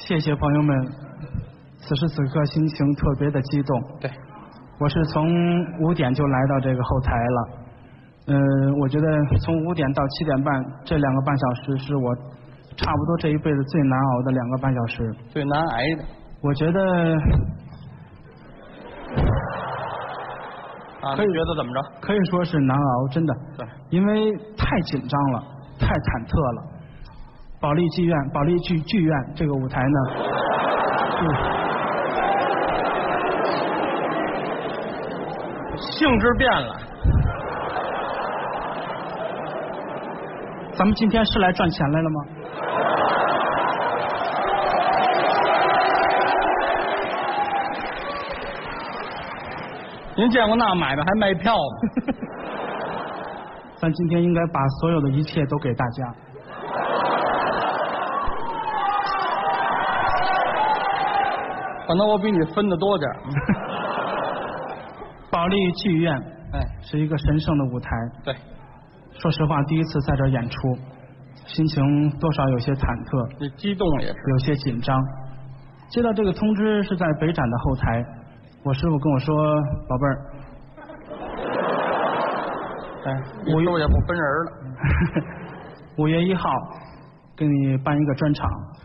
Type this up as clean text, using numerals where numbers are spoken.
谢谢朋友们，此时此刻心情特别的激动。 对， 我是从5点就来到这个后台了。我觉得从5点到7点半这2个半小时是我差不多这一辈子最难熬的2个半小时。 最难挨的。 我觉得可以觉得怎么着？ 可以说是难熬，真的。 对， 因为太紧张了，太忐忑了。保利剧院这个舞台呢， 性质变了。 咱们今天是来赚钱来了吗？ 您见过那买卖还卖票吗？ 咱今天应该把所有的一切都给大家。 可能我比你分的多点。 保利剧院， 哎， 是一个神圣的舞台。 对， 说实话，第一次在这儿演出，心情多少有些忐忑， 你激动也是。 有些紧张。接到这个通知是在北展的后台，我师傅跟我说：“宝贝儿， 哎，一说也不分人了。 5月1号给你办一个专场。